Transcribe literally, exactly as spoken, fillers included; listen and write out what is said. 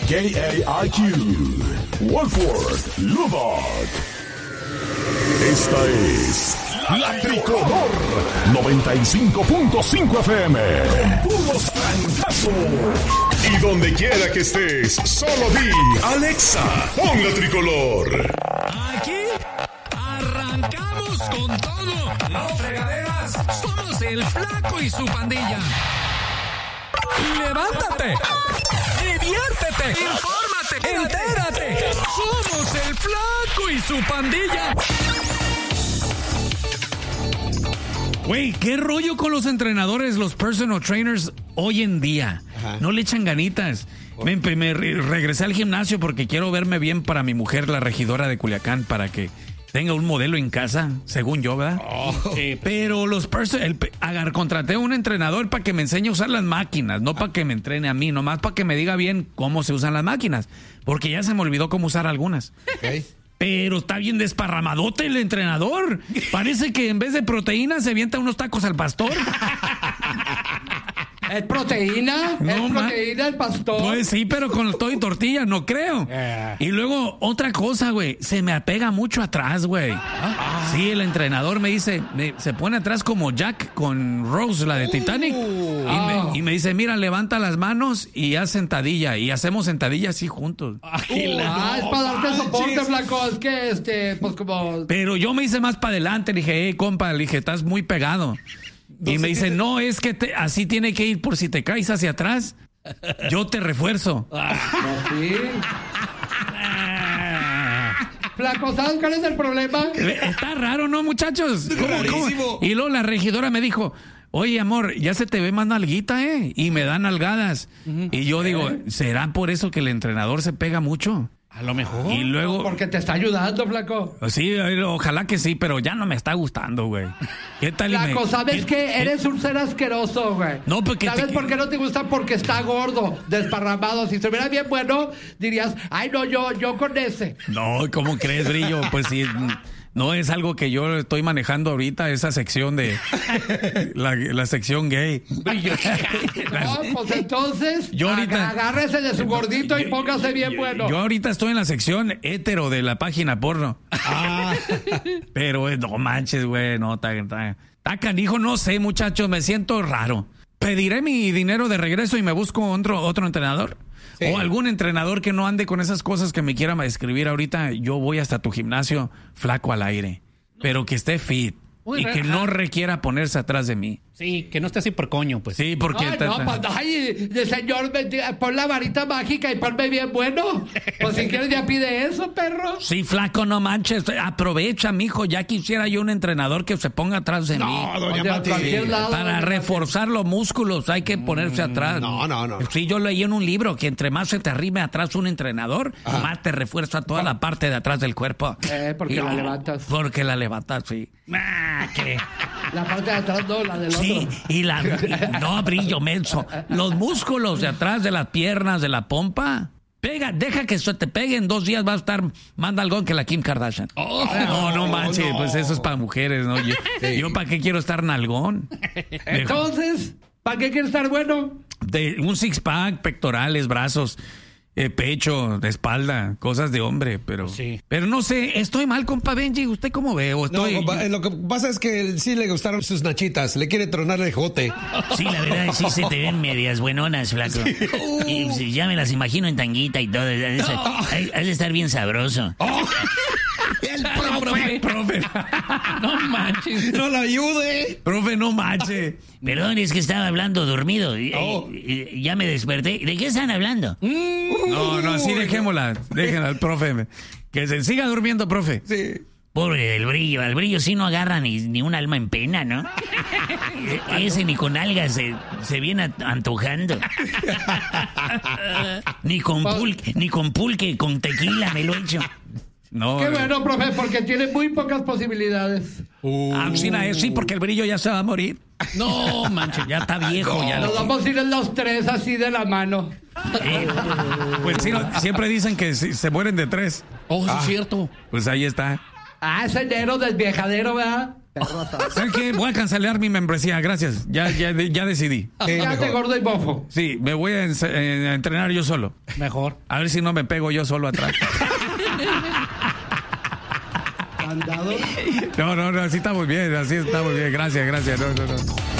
A I Q, Wolford Lubbock. Esta es La Tricolor noventa y cinco punto cinco F M. Con puros francazos. Y donde quiera que estés, solo di Alexa, pon La Tricolor. Aquí arrancamos con todo. No fregaderas. Somos el Flaco y su pandilla. Levántate, diviértete, infórmate, entérate. Somos el Flaco y su pandilla. Güey, ¿qué rollo con los entrenadores, los personal trainers hoy en día? Ajá. No le echan ganitas. Me, me regresé al gimnasio porque quiero verme bien para mi mujer, la regidora de Culiacán, para que tenga un modelo en casa, según yo, ¿verdad? Oh. Sí. Pero los personal, agar, contraté a un entrenador para que me enseñe a usar las máquinas, no para que me entrene a mí, nomás para que me diga bien cómo se usan las máquinas, porque ya se me olvidó cómo usar algunas. Okay. Pero está bien desparramadote el entrenador. Parece que en vez de proteína se avienta unos tacos al pastor. ¿Es proteína? No, ¿Es proteína el pastor? Pues sí, pero con todo y tortilla, no creo. Yeah. Y luego, otra cosa, güey, se me apega mucho atrás, güey. ¿Ah? Sí, el entrenador me dice, me, se pone atrás como Jack con Rose, la de Titanic. Uh, y, oh. me, y me dice, mira, levanta las manos y haz sentadilla. Y hacemos sentadilla así juntos. Ay, uh, ah, es para darte soporte, Flaco. Es que, este, pues como... Pero yo me hice más para adelante. Le dije, hey, compa, le dije, estás muy pegado. Y me dice, no, es que te, así tiene que ir por si te caes hacia atrás. Yo te refuerzo. ¿Sí? Flaco, ¿sabes cuál es el problema? Está raro, ¿no, muchachos? ¿Cómo, cómo? Y luego la regidora me dijo, oye, amor, ya se te ve más nalguita, ¿eh? Y me da nalgadas. Uh-huh. Y yo digo, ¿será por eso que el entrenador se pega mucho? A lo mejor. Y luego... Porque te está ayudando, Flaco. Sí, ojalá que sí, pero ya no me está gustando, güey. ¿Qué tal? Flaco, me... ¿sabes qué? qué? Eres un ser asqueroso, güey. No, porque... ¿Sabes te... por qué no te gusta? Porque está gordo, desparramado. Si estuviera bien bueno, dirías, ay, no, yo, yo con ese. No, ¿cómo crees, Brillo? Pues sí... No es algo que yo estoy manejando ahorita, esa sección de... La, la sección gay. No, pues entonces, yo ahorita, agárrese de su gordito y póngase bien yo, bueno. Yo ahorita estoy en la sección hétero de la página porno. Ah. Pero no manches, güey, no, está, está, está canijo, no sé, muchachos, me siento raro. ¿Pediré mi dinero de regreso y me busco otro, otro entrenador? Sí. O algún entrenador que no ande con esas cosas que me quiera escribir ahorita. Yo voy hasta tu gimnasio, Flaco al aire. Pero que esté fit. Uy, y que no requiera ponerse atrás de mí. Sí, que no esté así por coño, pues. Sí, porque... Ay, no, pues, ay, señor, pon la varita mágica y ponme bien bueno. Pues si quieres ya pide eso, perro. Sí, Flaco, no manches. Aprovecha, mijo. Ya quisiera yo un entrenador que se ponga atrás de no, mí. Doña Mati. Sí, lado, para doña reforzar Mati. Los músculos hay que ponerse mm, atrás. No, no, no. Sí, yo leí en un libro que entre más se te arrime atrás un entrenador, ajá, más te refuerza toda la parte de atrás del cuerpo. Eh, porque y, la levantas. Porque la levantas, sí. Ah, ¿qué? La parte de atrás no, la del sí, otro. Sí, y la... No, Brillo, menso. Los músculos de atrás de las piernas, de la pompa... Pega, deja que se te pegue, en dos días va a estar más nalgón que la Kim Kardashian. Oh, no, no manches, no. Pues eso es para mujeres, ¿no? Yo, sí. yo ¿para qué quiero estar nalgón? Entonces, ¿para qué quieres estar bueno? De un six-pack, pectorales, brazos, eh, pecho, de espalda, cosas de hombre, pero... Sí. Pero no sé, estoy mal, compa Benji, ¿usted cómo ve? ¿O estoy... No, compa, lo que pasa es que sí le gustaron sus nachitas, le quiere tronar el jote. Sí, la verdad, sí se te ven medias buenonas, Flaco. Sí. Uh. Y ya me las imagino en tanguita y todo. Has de estar bien sabroso. Oh. El profe, profe. No manches. No la ayude. Profe, no manches. Perdón, es que estaba hablando dormido. Oh. Ya me desperté. ¿De qué están hablando? No, no, así dejémosla. Déjenla al profe. Que se siga durmiendo, profe. Sí. Pobre del Brillo. Al Brillo sí no agarra ni, ni un alma en pena, ¿no? Ese ni con algas se, se viene antojando. Ni con pulque, ni con pulque, con tequila me lo he hecho. No, qué bueno, profe, porque tiene muy pocas posibilidades. Uh. Ah, sí, sí, porque el Brillo ya se va a morir. No, manches, ya está viejo. No. Ya Nos vamos a ir en los tres así de la mano. Eh, pues sí, no, siempre dicen que se, se mueren de tres. Oh, ah, es cierto. Pues ahí está. Ah, es enero del viejadero, ¿verdad? ¿Sabes qué? Voy a cancelar mi membresía, gracias. Ya, ya, ya decidí. Quédate gordo y bofo. Sí, me voy a, en- a entrenar yo solo. Mejor. A ver si no me pego yo solo atrás. ¿Andado? No, no, no, así está muy bien, así está muy bien. Gracias, gracias. No, no, no.